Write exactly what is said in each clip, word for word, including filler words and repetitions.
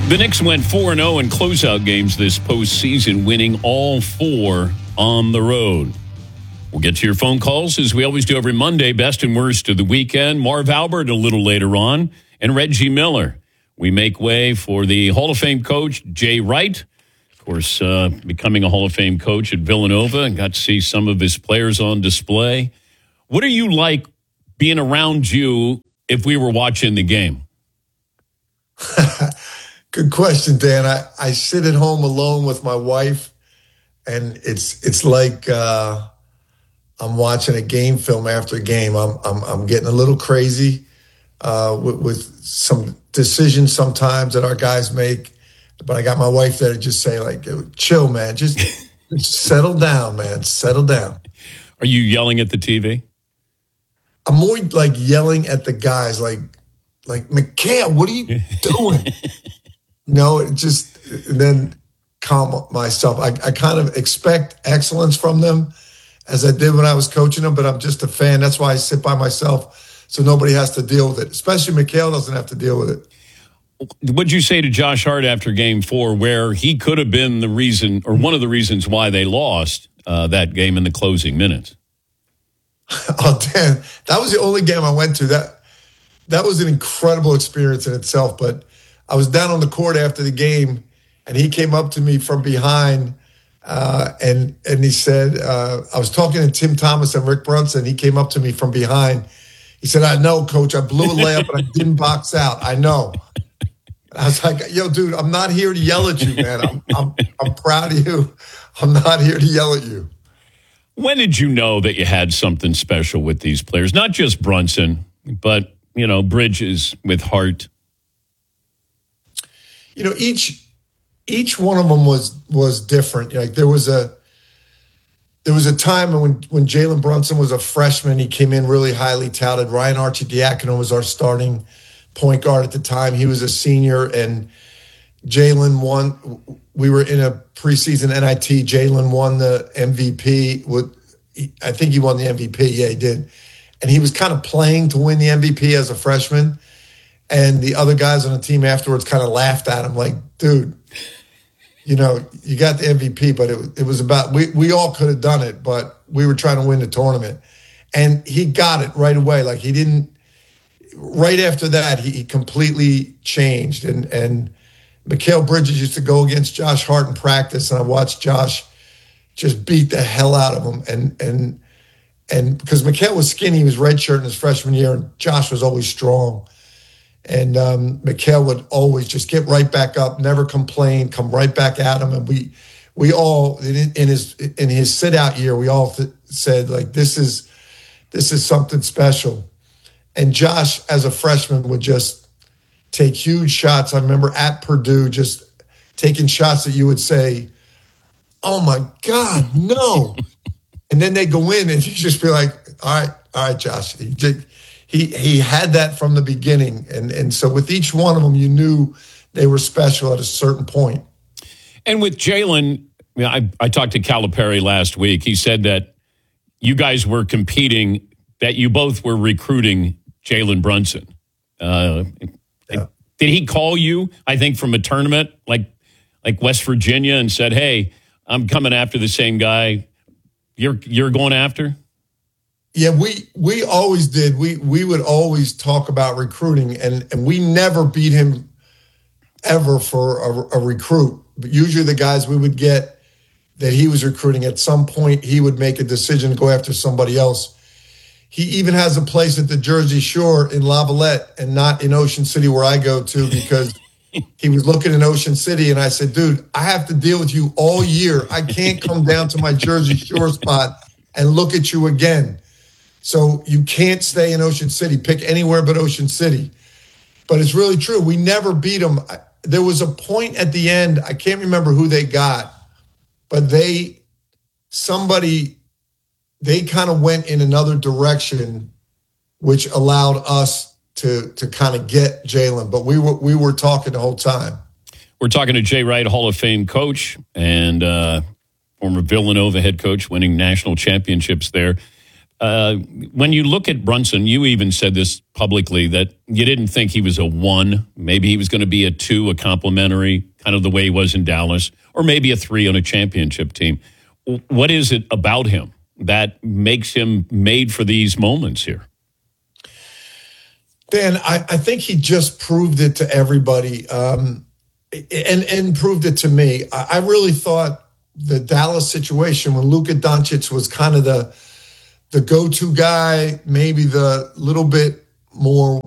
The Knicks went four and oh in closeout games this postseason, winning all four on the road. We'll get to your phone calls, as we always do every Monday, best and worst of the weekend. Marv Albert a little later on, and Reggie Miller. We make way for the Hall of Fame coach, Jay Wright. Of course, uh, becoming a Hall of Fame coach at Villanova, and got to see some of his players on display. What are you like being around you if we were watching the game? Good question, Dan. I, I sit at home alone with my wife, and it's it's like uh, I'm watching a game film after a game. I'm I'm, I'm getting a little crazy uh, with, with some decisions sometimes that our guys make, but I got my wife there to just say, like, chill, man. Just, just settle down, man. Settle down. Are you yelling at the T V? I'm more like yelling at the guys, like, like, Mikal, what are you doing? No, it just, and then calm myself. I, I kind of expect excellence from them, as I did when I was coaching them, but I'm just a fan. That's why I sit by myself, so nobody has to deal with it. Especially Mikal doesn't have to deal with it. What'd you say to Josh Hart after game four, where he could have been the reason, or one of the reasons why they lost uh, that game in the closing minutes? Oh, Dan, that was the only game I went to. That, that was an incredible experience in itself, but I was down on the court after the game, and he came up to me from behind, uh, and and he said, uh, I was talking to Tim Thomas and Rick Brunson. He came up to me from behind. He said, I know, Coach, I blew a layup, but I didn't box out. I know. I was like, yo, dude, I'm not here to yell at you, man. I'm, I'm, I'm proud of you. I'm not here to yell at you. When did you know that you had something special with these players? Not just Brunson, but, you know, Bridges with Hart. You know, each each one of them was was different. Like there was a there was a time when when Jalen Brunson was a freshman, he came in really highly touted. Ryan Arcidiacono was our starting point guard at the time. He was a senior, and Jalen won. We were in a preseason N I T. Jalen won the M V P. With I think he won the M V P. Yeah, he did. And he was kind of playing to win the M V P as a freshman. And the other guys on the team afterwards kind of laughed at him like, dude, you know, you got the M V P, but it, it was about, we, we all could have done it, but we were trying to win the tournament. And he got it right away. Like he didn't, right after that, he, he completely changed. And, and Mikal Bridges used to go against Josh Hart in practice, and I watched Josh just beat the hell out of him. And, and, and because Mikal was skinny, he was redshirt in his freshman year, and Josh was always strong. And um, Mikal would always just get right back up, never complain, come right back at him. And we, we all in, in his in his sit out year, we all th- said like, this is this is something special. And Josh, as a freshman, would just take huge shots. I remember at Purdue, just taking shots that you would say, "Oh my God, no!" And then they go in, and you just be like, "All right, all right, Josh." He did. He he had that from the beginning, and and so with each one of them, you knew they were special at a certain point. And with Jalen, you know, I I talked to Calipari last week. He said that you guys were competing, that you both were recruiting Jalen Brunson. Uh, yeah. Did he call you? I think from a tournament like like West Virginia and said, "Hey, I'm coming after the same guy. You're you're going after." Yeah, we we always did. We we would always talk about recruiting, and, and we never beat him ever for a, a recruit. But usually the guys we would get that he was recruiting, at some point he would make a decision to go after somebody else. He even has a place at the Jersey Shore in Lavallette and not in Ocean City where I go to, because he was looking in Ocean City, and I said, dude, I have to deal with you all year. I can't come down to my Jersey Shore spot and look at you again. So you can't stay in Ocean City. Pick anywhere but Ocean City. But it's really true. We never beat them. There was a point at the end, I can't remember who they got, but they, somebody, they kind of went in another direction, which allowed us to to kind of get Jalen. But we were we were talking the whole time. We're talking to Jay Wright, Hall of Fame coach and uh, former Villanova head coach, winning national championships there. Uh, when you look at Brunson, you even said this publicly that you didn't think he was a one. Maybe he was going to be a two, a complimentary, kind of the way he was in Dallas, or maybe a three on a championship team. What is it about him that makes him made for these moments here? Dan, I, I think he just proved it to everybody, um, and, and proved it to me. I, I really thought the Dallas situation when Luka Doncic was kind of the the go-to guy, maybe the little bit more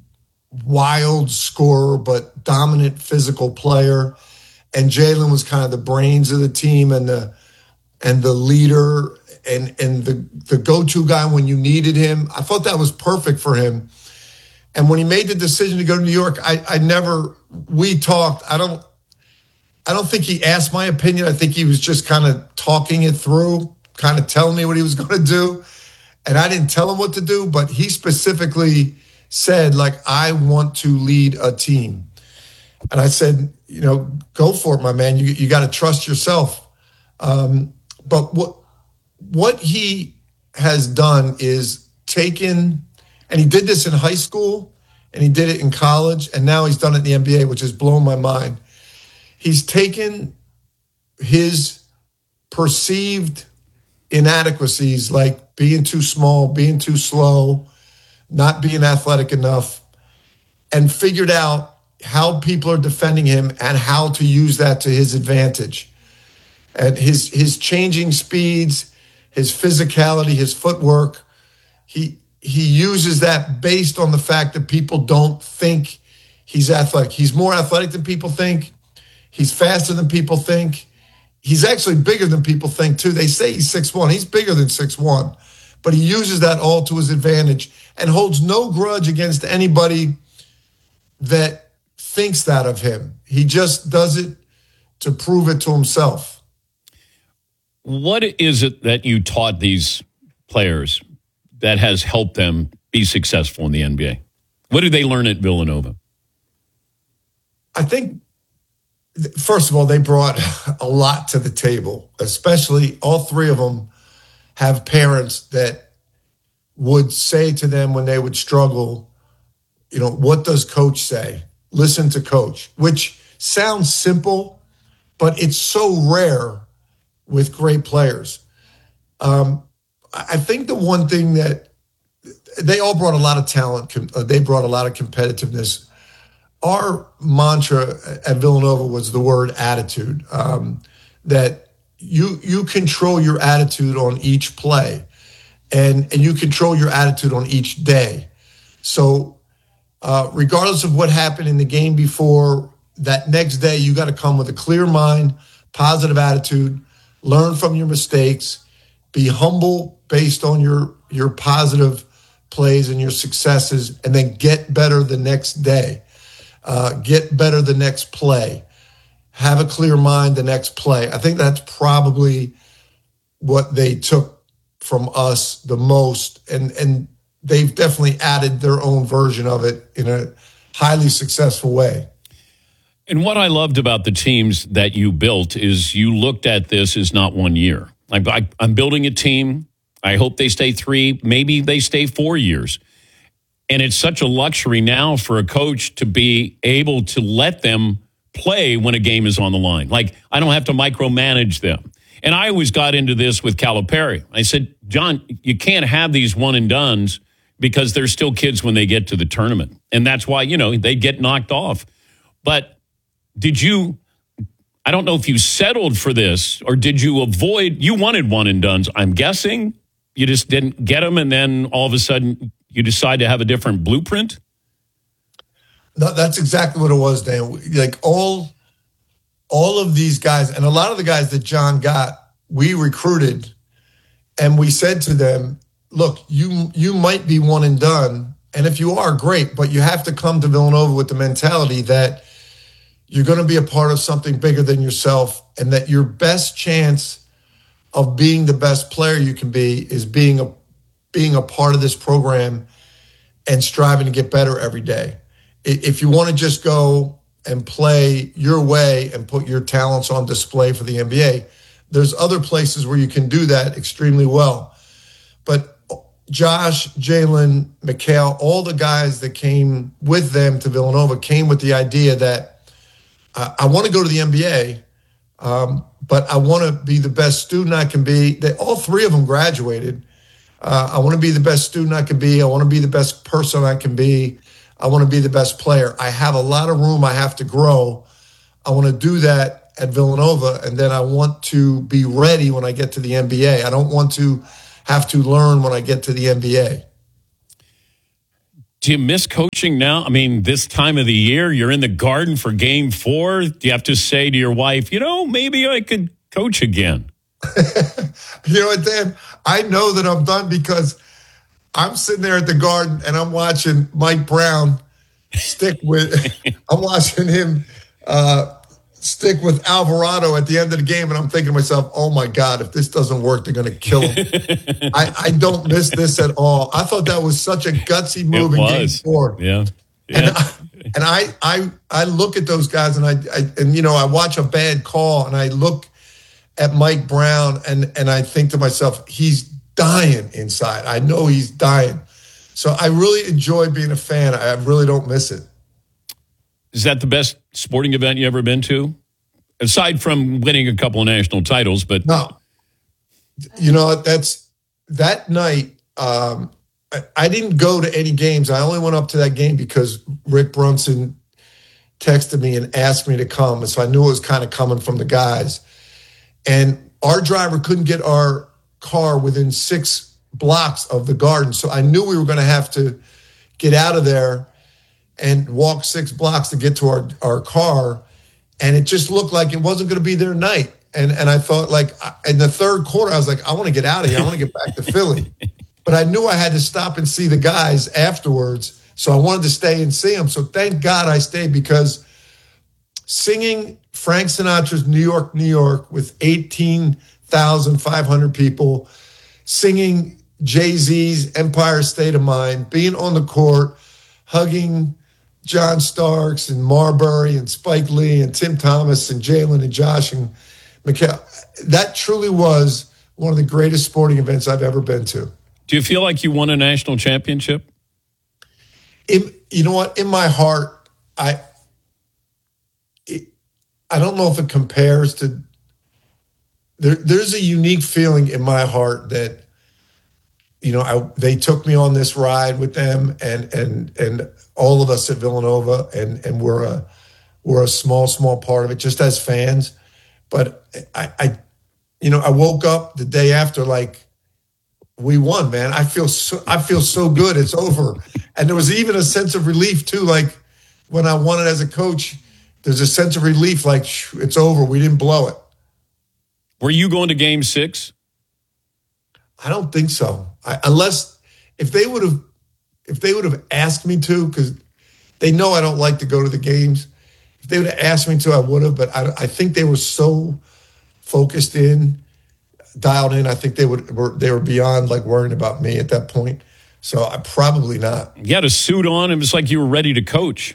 wild scorer, but dominant physical player. And Jalen was kind of the brains of the team and the and the leader and, and the, the go-to guy when you needed him. I thought that was perfect for him. And when he made the decision to go to New York, I, I never, we talked, I don't, I don't think he asked my opinion. I think he was just kind of talking it through, kind of telling me what he was going to do. And I didn't tell him what to do, but he specifically said, like, I want to lead a team. And I said, you know, go for it, my man. You you got to trust yourself. Um, but what what he has done is taken, and he did this in high school, and he did it in college, and now he's done it in the N B A, which has blown my mind. He's taken his perceived inadequacies, like being too small, being too slow, not being athletic enough, and figured out how people are defending him and how to use that to his advantage. And his his changing speeds, his physicality, his footwork, he he uses that based on the fact that people don't think he's athletic. He's more athletic than people think. He's faster than people think. He's actually bigger than people think, too. They say he's six one. He's bigger than six one. But he uses that all to his advantage and holds no grudge against anybody that thinks that of him. He just does it to prove it to himself. What is it that you taught these players that has helped them be successful in the N B A? What did they learn at Villanova? I think, first of all, they brought a lot to the table, especially all three of them have parents that would say to them when they would struggle, you know, what does coach say? Listen to coach, which sounds simple, but it's so rare with great players. Um, I think the one thing that they all brought a lot of talent, they brought a lot of competitiveness. Our mantra at Villanova was the word attitude, um, that you you control your attitude on each play and, and you control your attitude on each day. So uh, regardless of what happened in the game before, that next day you got to come with a clear mind, positive attitude, learn from your mistakes, be humble based on your, your positive plays and your successes, and then get better the next day. Uh, get better the next play. Have a clear mind the next play. I think that's probably what they took from us the most. And, and they've definitely added their own version of it in a highly successful way. And what I loved about the teams that you built is you looked at this as not one year. I, I, I'm building a team. I hope they stay three, maybe they stay four years. And it's such a luxury now for a coach to be able to let them play when a game is on the line. Like, I don't have to micromanage them. And I always got into this with Calipari. I said, John, you can't have these one and dones because they're still kids when they get to the tournament. And that's why, you know, they get knocked off. But did you, I don't know if you settled for this or did you avoid, you wanted one and dones, I'm guessing. You just didn't get them and then all of a sudden you decide to have a different blueprint? No, that's exactly what it was, Dan. Like all, all of these guys, and a lot of the guys that John got, we recruited, and we said to them, look, you you might be one and done, and if you are, great, but you have to come to Villanova with the mentality that you're going to be a part of something bigger than yourself, and that your best chance of being the best player you can be is being a being a part of this program and striving to get better every day. If you want to just go and play your way and put your talents on display for the N B A, there's other places where you can do that extremely well. But Josh, Jalen, Mikal, all the guys that came with them to Villanova came with the idea that uh, I want to go to the N B A, um, but I want to be the best student I can be. They, all three of them graduated. Uh, I want to be the best student I can be. I want to be the best person I can be. I want to be the best player. I have a lot of room I have to grow. I want to do that at Villanova, and then I want to be ready when I get to the N B A. I don't want to have to learn when I get to the N B A. Do you miss coaching now? I mean, this time of the year, you're in the Garden for game four. Do you have to say to your wife, you know, maybe I could coach again? You know what, Dan? I know that I'm done because I'm sitting there at the Garden and I'm watching Mike Brown stick with, I'm watching him uh, stick with Alvarado at the end of the game, and I'm thinking to myself, oh my God, if this doesn't work, they're going to kill him. I, I don't miss this at all. I thought that was such a gutsy move in game four. Yeah. yeah. And, I, and I, I, I look at those guys and I, I, and you know, I watch a bad call and I look at Mike Brown and, and I think to myself, he's dying inside. I know he's dying. So I really enjoy being a fan. I really don't miss it. Is that the best sporting event you ever been to? Aside from winning a couple of national titles, but no, you know, that's that night. Um, I, I didn't go to any games. I only went up to that game because Rick Brunson texted me and asked me to come. And so I knew it was kind of coming from the guys. And our driver couldn't get our car within six blocks of the Garden. So I knew we were going to have to get out of there and walk six blocks to get to our, our car. And it just looked like it wasn't going to be their night. And and I thought, like, in the third quarter, I was like, I want to get out of here. I want to get back to Philly. But I knew I had to stop and see the guys afterwards. So I wanted to stay and see them. So thank God I stayed, because singing Frank Sinatra's New York, New York with eighteen thousand five hundred people, singing Jay-Z's Empire State of Mind, being on the court, hugging John Starks and Marbury and Spike Lee and Tim Thomas and Jalen and Josh and Mikal. That truly was one of the greatest sporting events I've ever been to. Do you feel like you won a national championship? In, you know what? In my heart, I it, I don't know if it compares to. There, there's a unique feeling in my heart that, you know, I, they took me on this ride with them, and and and all of us at Villanova, and and we're a we're a small small part of it, just as fans. But I, I you know, I woke up the day after like, we won, man. I feel so I feel so good. It's over, and there was even a sense of relief too. Like when I won it as a coach, there's a sense of relief, like it's over. We didn't blow it. Were you going to game six? I don't think so. I, unless if they would have, if they would have asked me to, because they know I don't like to go to the games. If they would have asked me to, I would have. But I, I think they were so focused in, dialed in. I think they would were they were beyond like worrying about me at that point. So I probably not. You had a suit on. It was like you were ready to coach.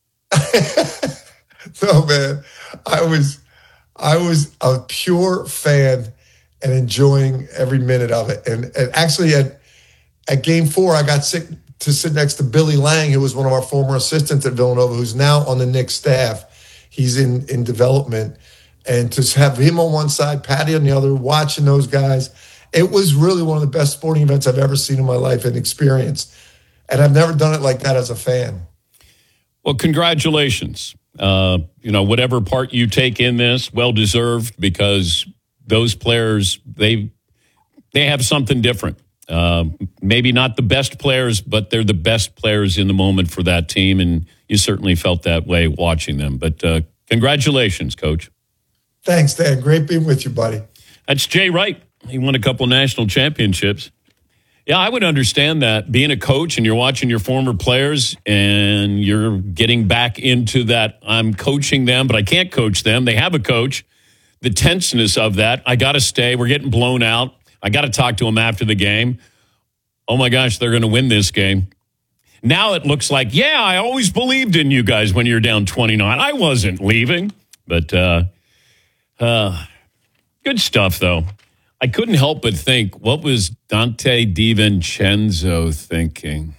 No, man. I was, I was a pure fan and enjoying every minute of it. And, and actually at, at game four, I got sick to sit next to Billy Lang, who was one of our former assistants at Villanova, who's now on the Knicks staff. He's in, in development. And to have him on one side, Patty on the other, watching those guys, it was really one of the best sporting events I've ever seen in my life and experienced. And I've never done it like that as a fan. Well, congratulations. Uh, you know, whatever part you take in this, well-deserved, because those players, they they have something different. Uh, maybe not the best players, but they're the best players in the moment for that team, and you certainly felt that way watching them. But uh, congratulations, Coach. Thanks, Dan. Great being with you, buddy. That's Jay Wright. He won a couple national championships. Yeah, I would understand that. Being a coach and you're watching your former players and you're getting back into that, I'm coaching them, but I can't coach them. They have a coach. The tenseness of that, I got to stay. We're getting blown out. I got to talk to them after the game. Oh, my gosh, they're going to win this game. Now it looks like, yeah, I always believed in you guys when you're down twenty-nine. I wasn't leaving. But uh, uh, good stuff, though. I couldn't help but think, what was Dante DiVincenzo thinking?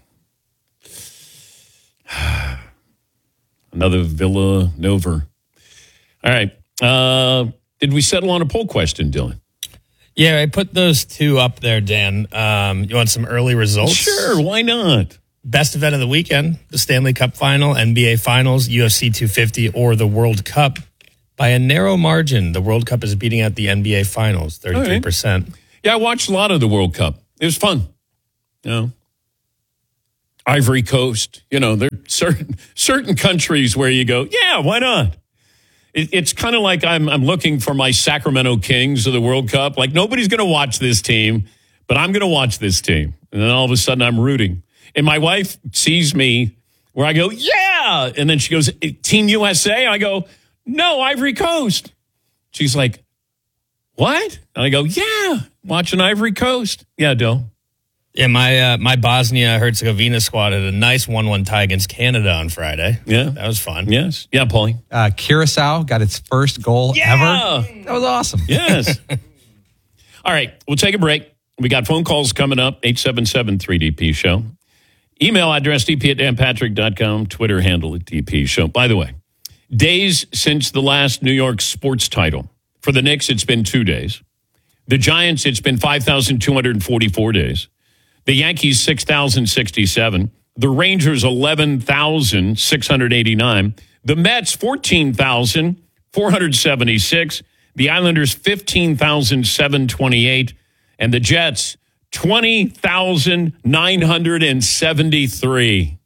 Another Villanova. All right. Uh, did we settle on a poll question, Dylan? Yeah, I put those two up there, Dan. Um, you want some early results? Sure, why not? Best event of the weekend, the Stanley Cup Final, N B A Finals, U F C two fifty, or the World Cup. By a narrow margin, the World Cup is beating out the N B A Finals, thirty-three percent. Right. Yeah, I watched a lot of the World Cup. It was fun. You know, Ivory Coast, you know, there are certain, certain countries where you go, yeah, why not? It, it's kind of like I'm, I'm looking for my Sacramento Kings of the World Cup. Like, nobody's going to watch this team, but I'm going to watch this team. And then all of a sudden I'm rooting. And my wife sees me where I go, yeah. And then she goes, Team U S A? I go, no, Ivory Coast. She's like, what? And I go, yeah, watching Ivory Coast. Yeah, Dill. Yeah, my uh, my Bosnia-Herzegovina squad had a nice one one tie against Canada on Friday. Yeah. That was fun. Yes. Yeah, Paulie. Uh, Curacao got its first goal yeah! ever. That was awesome. Yes. All right, we'll take a break. We got phone calls coming up, eight seven seven three D P show. Email address, d p at dan patrick dot com. Twitter handle at D P show. By the way, days since the last New York sports title. For the Knicks, it's been two days. The Giants, it's been five thousand two hundred forty-four days. The Yankees, six thousand sixty-seven. The Rangers, eleven thousand six hundred eighty-nine. The Mets, fourteen thousand four hundred seventy-six. The Islanders, fifteen thousand seven hundred twenty-eight. And the Jets, twenty thousand nine hundred seventy-three.